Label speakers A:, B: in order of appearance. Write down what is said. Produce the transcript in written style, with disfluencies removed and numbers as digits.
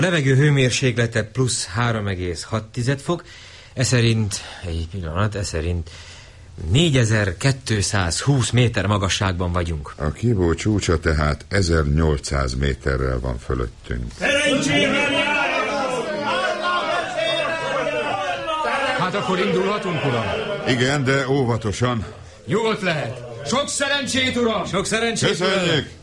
A: Levegő hőmérséklete plusz 3,6 fok, ez szerint 4220 méter magasságban vagyunk.
B: A Kibó csúcsa tehát 1800 méterrel van fölöttünk.
C: Hát akkor indulhatunk, uram?
B: Igen, de óvatosan.
C: Nyugodt lehet. Sok szerencsét, uram!
A: Sok szerencsét,
B: Köszönjük!